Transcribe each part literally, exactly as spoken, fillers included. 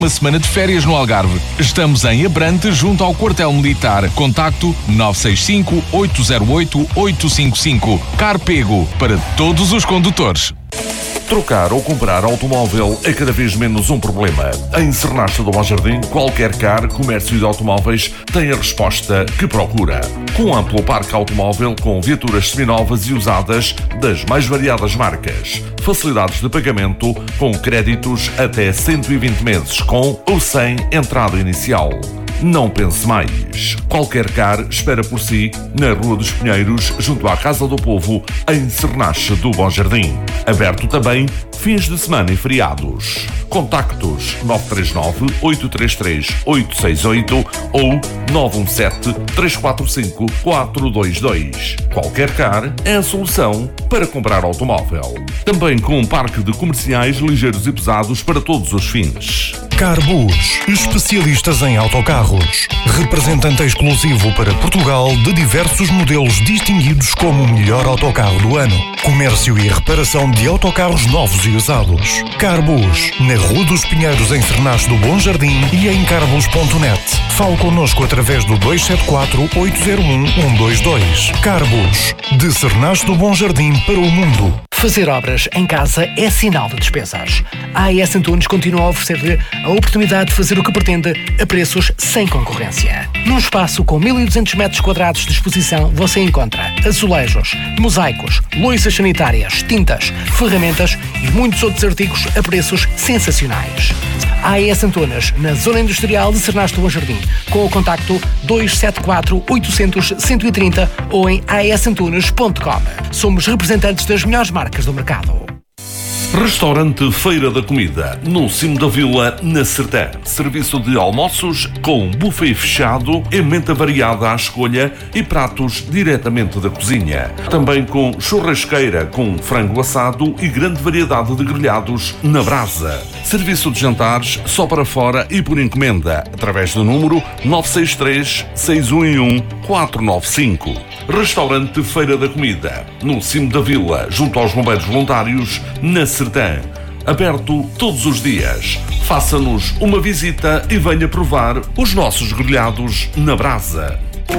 Uma semana de férias no Algarve. Estamos em Abrante, junto ao quartel militar. Contacto nove seis cinco, oito zero oito, oito cinco cinco. Carpego, para todos os condutores. Trocar ou comprar automóvel é cada vez menos um problema. Em Sernacha do Bom Jardim, qualquer car, comércio de automóveis tem a resposta que procura. Com um amplo parque automóvel com viaturas seminovas e usadas das mais variadas marcas. Facilidades de pagamento com créditos até cento e vinte meses, com ou sem entrada inicial. Não pense mais. Qualquer car espera por si na Rua dos Pinheiros, junto à Casa do Povo, em Sernacha do Bom Jardim. Aberto também fins de semana e feriados. Contactos nove três nove, oito três três, oito seis oito ou nove um sete, três quatro cinco, quatro dois dois. Qualquer car é a solução para comprar automóvel. Também com um parque de comerciais ligeiros e pesados para todos os fins. Carbus, especialistas em autocarros. Representante exclusivo para Portugal de diversos modelos distinguidos como o melhor autocarro do ano. Comércio e reparação de autocarros novos e usados. Carbus, na Rua dos Pinheiros, em Sernacha do Bom Jardim e em carbus ponto net. Fale connosco através do dois sete quatro, oito zero um, um dois dois. Carbus, de Sernacha do Bom Jardim para o mundo. Fazer obras em casa é sinal de despesas. A AES Antunes continua a oferecer-lhe a oportunidade de fazer o que pretende a preços sem concorrência. Num espaço com mil e duzentos metros quadrados de exposição, você encontra azulejos, mosaicos, loiças sanitárias, tintas, ferramentas e muitos outros artigos a preços sensacionais. A AES Antunes, na Zona Industrial de Sernacha do Bom Jardim, com o contacto dois sete quatro, oito zero zero, um três zero ou em a e s antunes ponto com. Somos representantes das melhores marcas do mercado. Restaurante Feira da Comida, no cimo da vila, na Sertã. Serviço de almoços com buffet fechado, emenda variada à escolha e pratos diretamente da cozinha. Também com churrasqueira com frango assado e grande variedade de grelhados na brasa. Serviço de jantares só para fora e por encomenda, através do número nove seis três, seis um um, quatro nove cinco. Restaurante Feira da Comida, no cimo da vila, junto aos bombeiros voluntários, na Sertã. Aberto todos os dias. Faça-nos uma visita e venha provar os nossos grelhados na brasa.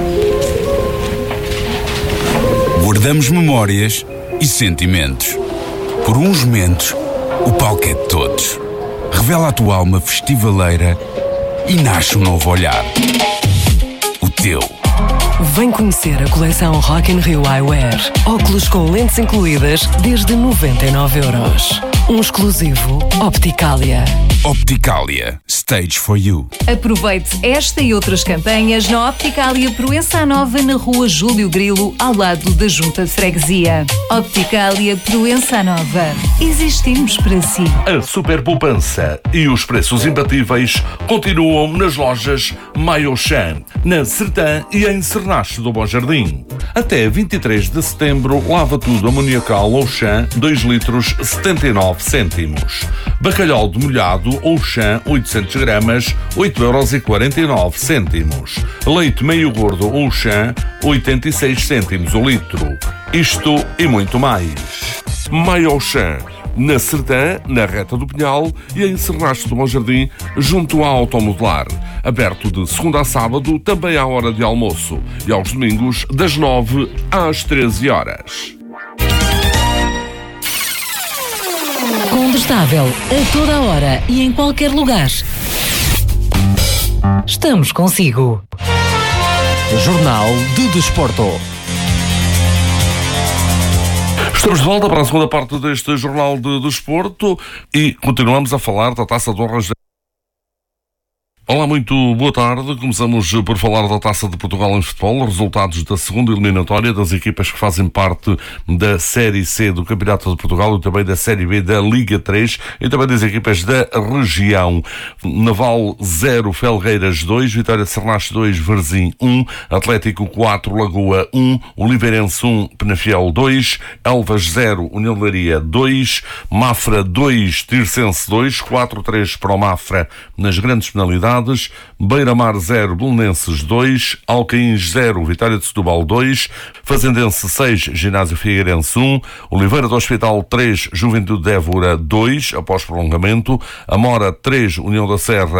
Guardamos memórias e sentimentos. Por uns momentos, o palco é de todos. Revela a tua alma festivaleira e nasce um novo olhar. O teu. Vem conhecer a coleção Rock in Rio Eyewear. Óculos com lentes incluídas desde noventa e nove euros. Um exclusivo Opticalia. Opticalia. Stage for you. Aproveite esta e outras campanhas na Opticalia Proença Nova, na Rua Júlio Grilo, ao lado da Junta de Freguesia. Opticalia Proença Nova. Existimos para si. A super poupança e os preços imbatíveis continuam nas lojas Maiochan, na Sertã e em Sernacha do Bom Jardim. Até vinte e três de setembro, lava tudo amoniacal Auchan, dois litros, setenta e nove cêntimos. Bacalhau de molhado Auchan, oitocentos gramas, oito euros e quarenta e nove cêntimos. Leite meio gordo Auchan, oitenta e seis cêntimos o litro. Isto e muito mais. Maiochan, na Sertã, na Reta do Pinhal e em Sernacha do Bom Jardim, junto à Automodelar. Aberto de segunda a sábado, também à hora de almoço. E aos domingos, das nove às treze horas. Combustável a toda a hora e em qualquer lugar. Estamos consigo. Jornal de Desporto. Estamos de volta para a segunda parte deste Jornal de Desporto e continuamos a falar da Taça de Honras. Olá, muito boa tarde. Começamos por falar da Taça de Portugal em futebol, resultados da segunda eliminatória das equipas que fazem parte da Série C do Campeonato de Portugal e também da Série B da Liga três e também das equipas da região. Naval zero, Felgueiras dois, Vitória de Sernache dois, Varzim um, Atlético quatro, Lagoa um, Oliveirense um, Penafiel dois, Elvas zero, União de Leiria dois, Mafra dois, Tirsense dois, quatro três para o Mafra nas grandes penalidades. Beira-Mar zero, Belenenses dois, Alcaíns zero, Vitória de Setúbal dois, Fazendense seis, Ginásio Figueirense um, Oliveira do Hospital três, Juventude de Évora dois, após prolongamento, Amora três, União da Serra